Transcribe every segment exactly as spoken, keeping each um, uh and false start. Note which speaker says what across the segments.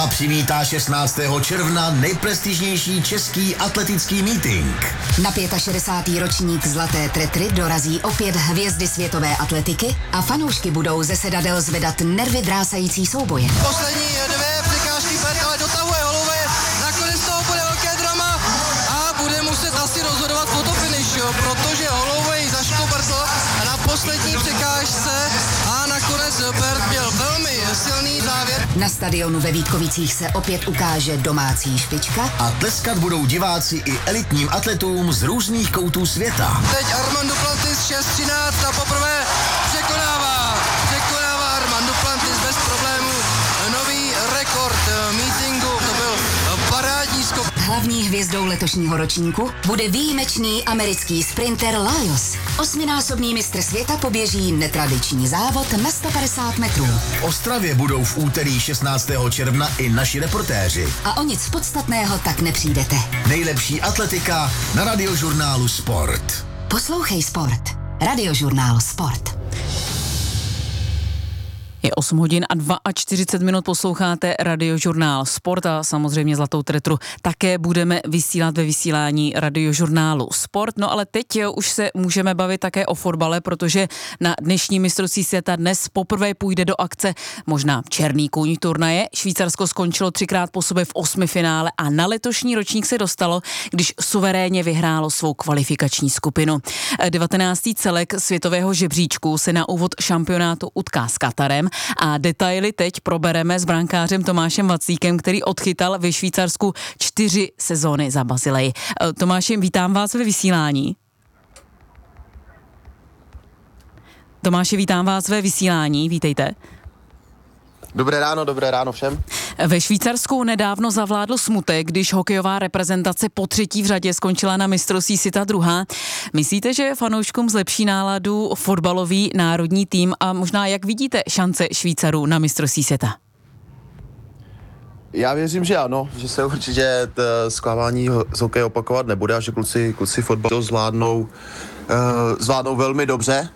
Speaker 1: Ostrava přivítá šestnáctého června nejprestižnější český atletický mítink.
Speaker 2: Na šedesátý pátý ročník Zlaté tretry dorazí opět hvězdy světové atletiky a fanoušky budou ze sedadel zvedat nervy drásající souboje.
Speaker 3: Poslední dvě překážky Bert ale dotahuje Holloway, nakonec toho bude velké drama a bude muset asi rozhodovat fotofinish, jo, protože Holloway zaškobrtl na poslední překážce a nakonec Bert měl velmi silný závěr.
Speaker 2: Na stadionu ve Vítkovicích se opět ukáže domácí špička
Speaker 1: a tleskat budou diváci i elitním atletům z různých koutů světa.
Speaker 3: Teď Armand Duplantis šest třináct a poprvé překonává, překonává Armand Duplantis bez problémů. Nový rekord mítingu, to byl parádní skok.
Speaker 2: Hlavní hvězdou letošního ročníku bude výjimečný americký sprinter Laios. Osminásobný mistr světa poběží netradiční závod na sto padesát metrů.
Speaker 1: V Ostravě budou v úterý šestnáctého června i naši reportéři.
Speaker 2: A o nic podstatného tak nepřijdete.
Speaker 1: Nejlepší atletika na Radiožurnálu Sport.
Speaker 2: Poslouchej Sport. Radiožurnál Sport.
Speaker 4: Je osm hodin a čtyřicet dva minut, posloucháte Radiožurnál Sport a samozřejmě Zlatou tretru také budeme vysílat ve vysílání Radiožurnálu Sport. No ale teď už se můžeme bavit také o fotbale, protože na dnešní mistrovství světa dnes poprvé půjde do akce možná černý kůň turnaje. Švýcarsko skončilo třikrát po sobě v osmi finále a na letošní ročník se dostalo, když suverénně vyhrálo svou kvalifikační skupinu. devatenáctý celek světového žebříčku se na úvod šampionátu utká s Katarem. A detaily teď probereme s brankářem Tomášem Vaclíkem, který odchytal ve Švýcarsku čtyři sezóny za Bazilej. Tomáši, vítám vás ve vysílání. Tomáši, vítám vás ve vysílání, vítejte.
Speaker 5: Dobré ráno, dobré ráno všem.
Speaker 4: Ve Švýcarsku nedávno zavládl smutek, když hokejová reprezentace po třetí v řadě skončila na mistrovství světa druhá. Myslíte, že fanouškům zlepší náladu fotbalový národní tým a možná jak vidíte šance Švýcarů na mistrovství světa?
Speaker 5: Já věřím, že ano, že se určitě zklamání z hokeje opakovat nebude a že kluci, kluci fotbal to zvládnou, uh, zvládnou velmi dobře.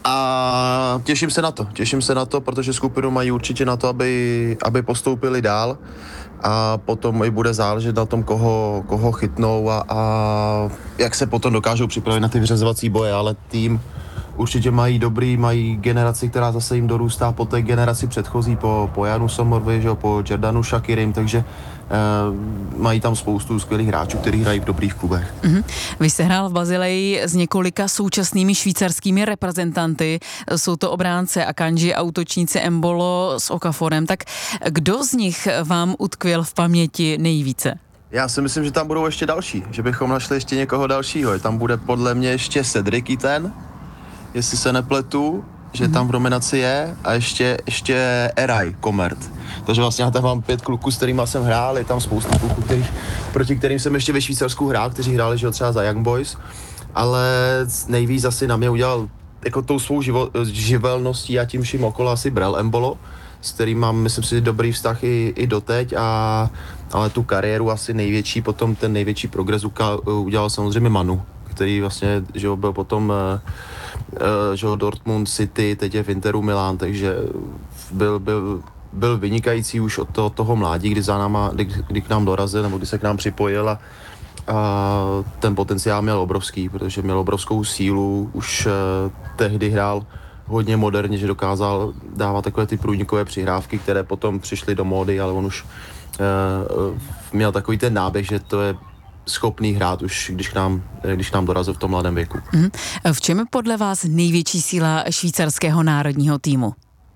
Speaker 5: A těším se na to, těším se na to, protože skupinu mají určitě na to, aby, aby postoupili dál a potom i bude záležet na tom, koho, koho chytnou a, a jak se potom dokážou připravit na ty vyřazovací boje, ale tým určitě mají dobrý, mají generaci, která zase jim dorůstá po té generaci předchozí, po, po Janu Somorovi, že, po Jordanu Shakirim, takže Uh, mají tam spoustu skvělých hráčů, kteří hrají v dobrých klubech.
Speaker 4: Mm-hmm. Vy jste hrál v Bazileji s několika současnými švýcarskými reprezentanty. Jsou to obránce Akanji a útočníci Embolo s Okaforem. Tak kdo z nich vám utkvěl v paměti nejvíce?
Speaker 5: Já si myslím, že tam budou ještě další, že bychom našli ještě někoho dalšího. Tam bude podle mě ještě Cedric ten, jestli se nepletu, že mm-hmm. tam v nominaci je a ještě, ještě Eraj Komert. Takže vlastně já tam mám pět kluků, s kterými jsem hrál, je tam spoustu kluků, který, proti kterým jsem ještě ve Švýcarsku hrál, kteří hráli že třeba za Young Boys, ale nejvíc asi na mě udělal jako tou svou živo, živelností a tím vším okolo asi Brel Embolo, s kterým mám, myslím si, dobrý vztah i, i doteď, a, ale tu kariéru asi největší, potom ten největší progres udělal samozřejmě Manu, který vlastně, že byl potom Uh, že Dortmund, City, teď je v Interu Milán, takže byl, byl, byl vynikající už od toho, toho mládí, kdy, za náma, kdy, kdy k nám dorazil, nebo kdy se k nám připojil a, a ten potenciál měl obrovský, protože měl obrovskou sílu, už uh, tehdy hrál hodně moderně, že dokázal dávat takové ty průnikové přihrávky, které potom přišly do módy, ale on už uh, měl takový ten náběh, že to je schopný hrát už, když k nám, když k nám dorazil v tom mladém věku.
Speaker 4: Mm. V čem je podle vás největší síla švýcarského národního týmu?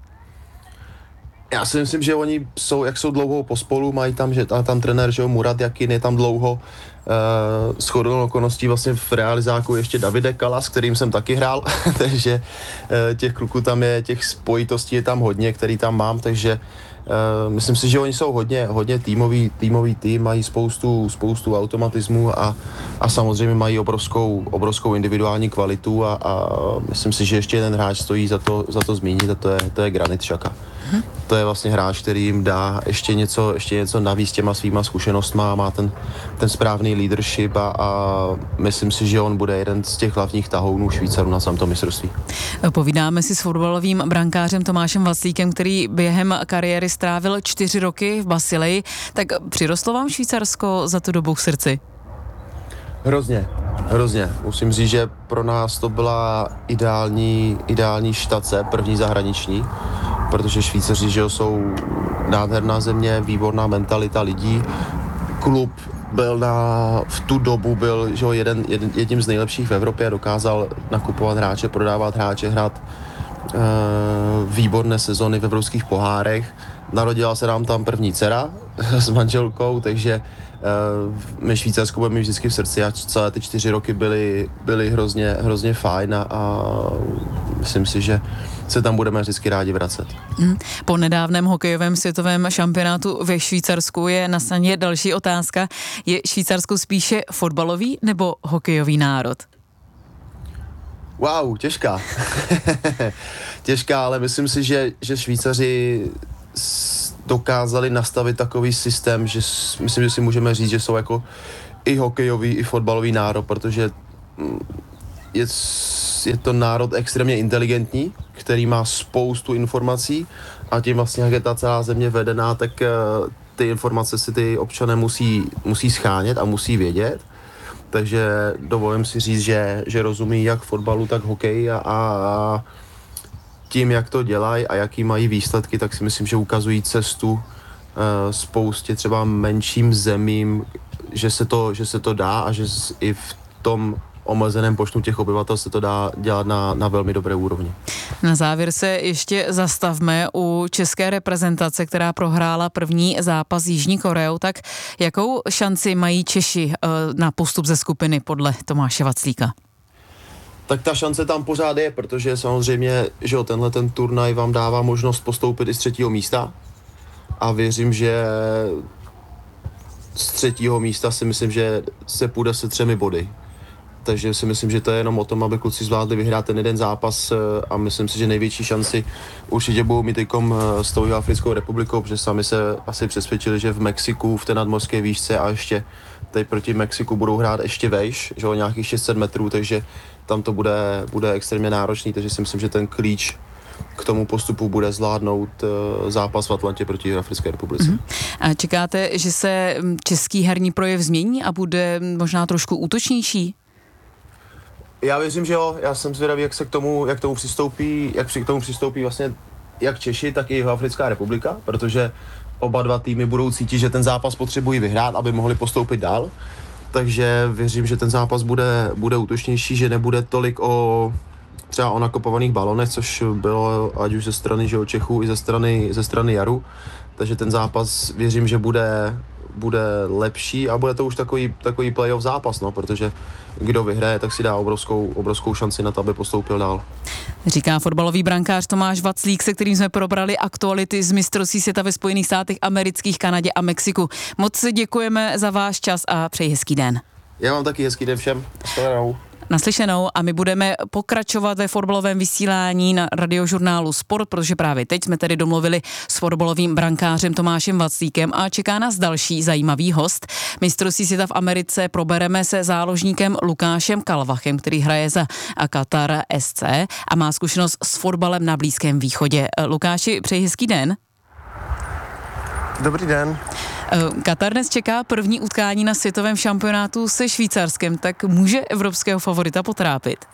Speaker 5: Já si myslím, že oni jsou, jak jsou dlouho pospolu, mají tam, že tam trenér, že Murat Jakin je tam dlouho, uh, shodou okolností vlastně v realizáku ještě Davide Kala, s kterým jsem taky hrál, takže uh, těch kluků tam je, těch spojitostí je tam hodně, který tam mám, takže Uh, myslím si, že oni jsou hodně, hodně týmový, týmový tým, mají spoustu, spoustu automatismu a, a samozřejmě mají obrovskou, obrovskou individuální kvalitu a, a myslím si, že ještě jeden hráč stojí za to, za to zmínit a to je, to je Granit Xhaka. Mm-hmm. To je vlastně hráč, který jim dá ještě něco, ještě něco navíc těma svýma zkušenostma, má ten, ten správný leadership a, a myslím si, že on bude jeden z těch hlavních tahounů Švýcarů na samém mistrovství.
Speaker 4: Povídáme si s fotbalovým brankářem Tomášem Vaclíkem, který během kariéry strávil čtyři roky v Basileji. Tak přirostlo vám Švýcarsko za tu dobu k srdci?
Speaker 5: Hrozně, hrozně. Musím říct, že pro nás to byla ideální, ideální štace, první zahraniční, protože Švýcaři, že jsou nádherná země, výborná mentalita lidí. Klub byl na, v tu dobu byl že jeden, jeden, jedním z nejlepších v Evropě, dokázal nakupovat hráče, prodávat hráče, hrát e, výborné sezony v evropských pohárech. Narodila se nám tam první dcera s manželkou, takže uh, my Švýcarsku budeme vždycky v srdci a celé ty čtyři roky byly, byly hrozně, hrozně fajn a, a myslím si, že se tam budeme vždycky rádi vracet.
Speaker 4: Mm. Po nedávném hokejovém světovém šampionátu ve Švýcarsku je na straně další otázka. Je Švýcarsko spíše fotbalový nebo hokejový národ?
Speaker 5: Wow, těžká. Těžká, ale myslím si, že, že Švýcaři dokázali nastavit takový systém, že myslím, že si můžeme říct, že jsou jako i hokejový, i fotbalový národ, protože je, je to národ extrémně inteligentní, který má spoustu informací a tím vlastně, jak je ta celá země vedená, tak ty informace si ty občané musí, musí schánět a musí vědět. Takže dovolím si říct, že, že rozumí jak fotbalu, tak hokeji a, a tím, jak to dělají a jaký mají výsledky, tak si myslím, že ukazují cestu uh, spoustě třeba menším zemím, že se to, že se to dá a že i v tom omezeném počtu těch obyvatel se to dá dělat na, na velmi dobré úrovni.
Speaker 4: Na závěr se ještě zastavme u české reprezentace, která prohrála první zápas s Jižní Koreou. Tak jakou šanci mají Češi uh, na postup ze skupiny podle Tomáše Vaclíka?
Speaker 5: Tak ta šance tam pořád je, protože samozřejmě, že jo, tenhle ten turnaj vám dává možnost postoupit i z třetího místa a věřím, že z třetího místa si myslím, že se půjde se třemi body. Takže si myslím, že to je jenom o tom, aby kluci zvládli vyhrát ten jeden zápas a myslím si, že největší šanci určitě budou mít teďkom s tou Africkou republikou, protože sami se asi přesvědčili, že v Mexiku v té nadmořské výšce a ještě teď proti Mexiku budou hrát ještě vejš, že o nějakých šest set metrů, takže tam to bude, bude extrémně náročný, takže si myslím, že ten klíč k tomu postupu bude zvládnout uh, zápas v Atlantě proti Africké republice. Mm-hmm.
Speaker 4: A čekáte, že se český herní projev změní a bude možná trošku útočnější?
Speaker 5: Já věřím, že jo. Já jsem zvědavý, jak se k tomu, jak k tomu přistoupí, jak k tomu přistoupí vlastně jak Češi, tak i Africká republika, protože oba dva týmy budou cítit, že ten zápas potřebují vyhrát, aby mohli postoupit dál. Takže věřím, že ten zápas bude, bude útočnější, že nebude tolik o třeba o nakopovaných balonech, což bylo ať už ze strany že, Čechů i ze strany, ze strany Jaru. Takže ten zápas věřím, že bude, bude lepší a bude to už takový, takový playoff zápas, no, protože kdo vyhraje, tak si dá obrovskou, obrovskou šanci na to, aby postoupil dál.
Speaker 4: Říká fotbalový brankář Tomáš Vaclík, se kterým jsme probrali aktuality z mistrovství světa ve Spojených státech amerických, Kanadě a Mexiku. Moc děkujeme za váš čas a přeji hezký den.
Speaker 5: Já vám taky hezký den všem. Naslyšenou.
Speaker 4: Naslyšenou a my budeme pokračovat ve fotbalovém vysílání na radiožurnálu Sport, protože právě teď jsme tedy domluvili s fotbalovým brankářem Tomášem Vaclíkem a čeká nás další zajímavý host. Mistrovství světa v Americe probereme se záložníkem Lukášem Kalvachem, který hraje za Qatar S C a má zkušenost s fotbalem na Blízkém východě. Lukáši, přeji hezký den.
Speaker 6: Dobrý den.
Speaker 4: Katar dnes čeká první utkání na světovém šampionátu se Švýcarskem, tak může evropského favorita potrápit?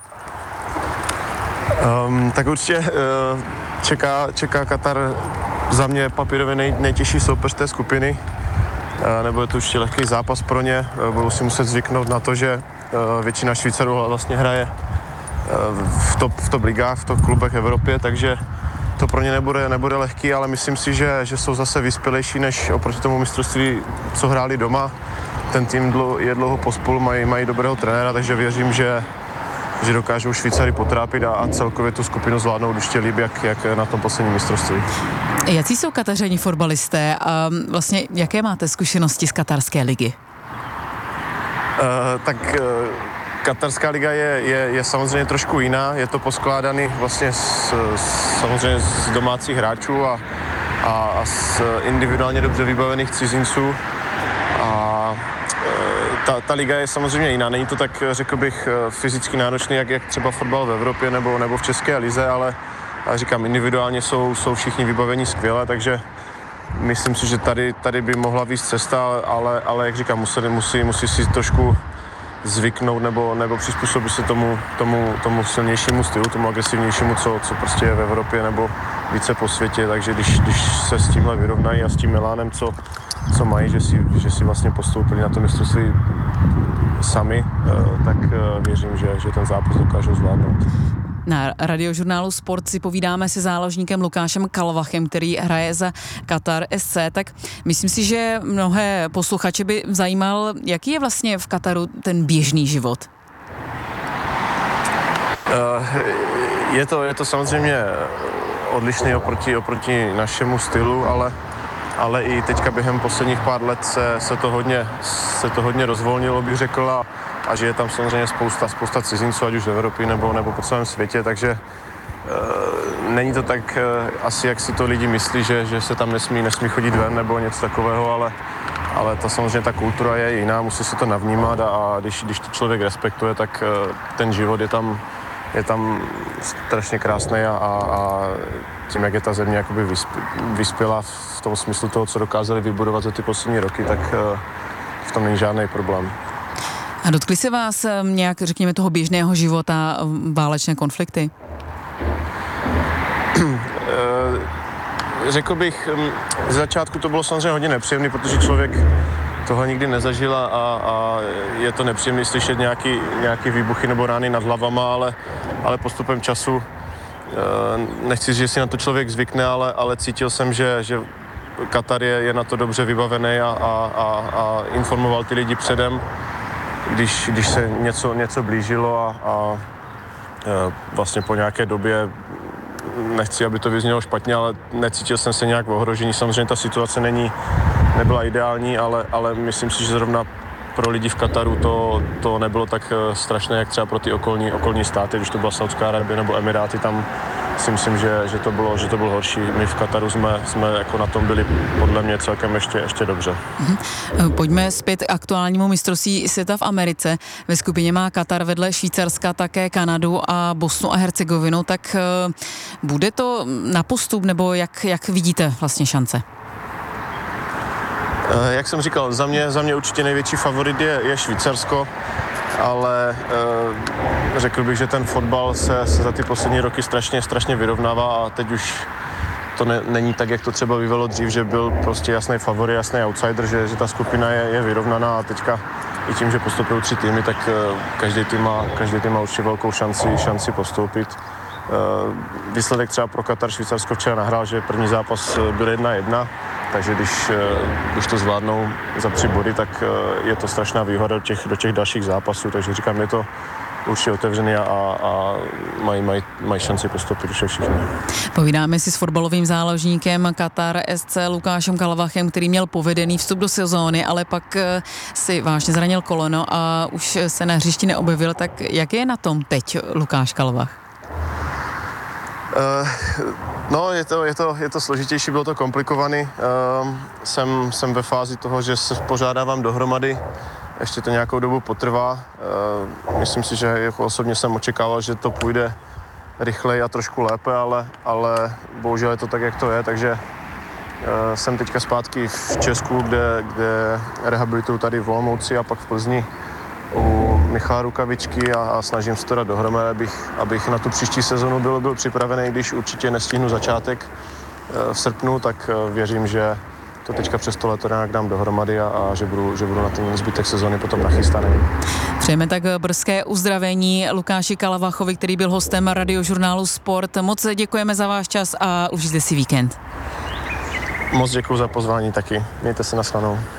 Speaker 6: Um, tak určitě uh, čeká, čeká Katar za mě papírově nej, nejtěžší soupeř té skupiny. Uh, nebude to určitě lehký zápas pro ně. Uh, budou si muset zvyknout na to, že uh, většina Švýcarů vlastně hraje uh, v, top, v top ligách, v top klubech v Evropě, takže to pro ně nebude, nebude lehký, ale myslím si, že, že jsou zase vyspělejší než oproti tomu mistrovství, co hráli doma. Ten tým dlou, je dlouho pospolu, mají, mají dobrého trenéra, takže věřím, že, že dokážou Švýcary potrápit a, a celkově tu skupinu zvládnout ještě líp, jak, jak na tom posledním mistrovství.
Speaker 4: Jací jsou Katařani fotbalisté a vlastně jaké máte zkušenosti z katarské ligy?
Speaker 6: Uh, tak uh, Katarská liga je, je, je samozřejmě trošku jiná, je to poskládaný vlastně z, z, samozřejmě z domácích hráčů a a, a z individuálně dobře vybavených cizinců. A ta, ta liga je samozřejmě jiná. Není to tak, řekl bych, fyzicky náročný, jak, jak třeba fotbal v Evropě nebo, nebo v České lize, ale, ale říkám, individuálně jsou, jsou všichni vybavení skvěle, takže myslím si, že tady, tady by mohla být cesta, ale, ale jak říkám, musí, musí, musí si trošku zvyknout nebo, nebo přizpůsobit se tomu, tomu, tomu silnějšímu stylu, tomu agresivnějšímu, co, co prostě je v Evropě nebo více po světě, takže když, když se s tímhle vyrovnají a s tím Milánem, co, co mají, že si, že si vlastně postoupili na to mistrovství sami, tak věřím, že, že ten zápas dokážou zvládnout.
Speaker 4: Na Radiožurnálu Sport si povídáme se záložníkem Lukášem Kalvachem, který hraje za Katar S C, tak myslím si, že mnohé posluchače by zajímal, jaký je vlastně v Kataru ten běžný život.
Speaker 6: Je to, je to samozřejmě odlišný oproti, oproti našemu stylu, ale, ale i teďka během posledních pár let se, se, to, hodně, se to hodně rozvolnilo, bych řekl, a, a že je tam samozřejmě spousta, spousta cizinců, ať už v Evropě nebo, nebo po celém světě, takže e, není to tak e, asi, jak si to lidi myslí, že, že se tam nesmí, nesmí chodit ven nebo něco takového, ale, ale ta samozřejmě ta kultura je jiná, musí se to navnímat a, a když, když to člověk respektuje, tak e, ten život je tam je tam strašně krásný a, a, a tím, jak je ta země jakoby vysp, vyspěla v tom smyslu toho, co dokázali vybudovat za ty poslední roky, tak uh, v tom není žádný problém.
Speaker 4: A dotkli se vás nějak, řekněme, toho běžného života válečné konflikty?
Speaker 6: Řekl bych, z začátku to bylo samozřejmě hodně nepříjemné, protože člověk tohle nikdy nezažil a, a je to nepříjemné slyšet nějaký, nějaký výbuchy nebo rány nad hlavama, ale, ale postupem času nechci říct, že si na to člověk zvykne, ale, ale cítil jsem, že, že Katar je, je na to dobře vybavený a, a, a, a informoval ty lidi předem, když, když se něco, něco blížilo a, a vlastně po nějaké době, nechci, aby to vyznělo špatně, ale necítil jsem se nějak v ohrožení. Samozřejmě ta situace není, nebyla ideální, ale, ale myslím si, že zrovna pro lidi v Kataru to, to nebylo tak strašné, jak třeba pro ty okolní, okolní státy, když to byla Saudská Arábie nebo Emiráty, tam si myslím, že, že, to bylo, že to bylo horší. My v Kataru jsme, jsme jako na tom byli podle mě celkem ještě, ještě dobře.
Speaker 4: Mm-hmm. Pojďme zpět k aktuálnímu mistrovství světa v Americe. Ve skupině má Katar vedle Švýcarska také Kanadu a Bosnu a Hercegovinu, tak bude to na postup, nebo jak, jak vidíte vlastně šance?
Speaker 6: Jak jsem říkal, za mě, za mě určitě největší favorit je, je Švýcarsko, ale e, řekl bych, že ten fotbal se, se za ty poslední roky strašně, strašně vyrovnává a teď už to ne, není tak, jak to třeba bývalo dřív, že byl prostě jasný favorit, jasný outsider, že, že ta skupina je, je vyrovnaná a teďka i tím, že postupují tři týmy, tak e, každý tým má, každý tým má určitě velkou šanci, šanci postoupit. E, výsledek třeba pro Katar Švýcarsko včera nahrál, že první zápas byl jedna jedna. Takže když, když to zvládnou za tři body, tak je to strašná výhoda do těch, do těch dalších zápasů. Takže říkám, je to určitě otevřený a, a mají, mají, mají šanci postoupit už všichni.
Speaker 4: Povídáme si s fotbalovým záložníkem Katar S C Lukášem Kalvachem, který měl povedený vstup do sezóny, ale pak si vážně zranil koleno a už se na hřišti neobjevil. Tak jak je na tom teď Lukáš Kalvach?
Speaker 6: Uh, no, je to, je, to, je to složitější, bylo to komplikovaný. Uh, jsem, jsem ve fázi toho, že se pořádávám dohromady, ještě to nějakou dobu potrvá. Uh, myslím si, že jako osobně jsem očekával, že to půjde rychleji a trošku lépe, ale, ale bohužel je to tak, jak to je, takže uh, jsem teďka zpátky v Česku, kde, kde rehabilituju tady v Olomouci a pak v Plzni u Michala Rukavičky a, a snažím se to dát dohromady, abych, abych na tu příští sezonu byl, byl připravený, když určitě nestihnu začátek e, v srpnu, tak e, věřím, že to teďka přes to leto nějak dám dohromady a, a že, budu, že budu na ten zbytek sezony potom nachystaný.
Speaker 4: Přejeme tak brzké uzdravení Lukáši Kalvachovi, který byl hostem Radiožurnálu Sport. Moc děkujeme za váš čas a užijte si víkend.
Speaker 6: Moc děkuji za pozvání taky. Mějte se, na shledanou.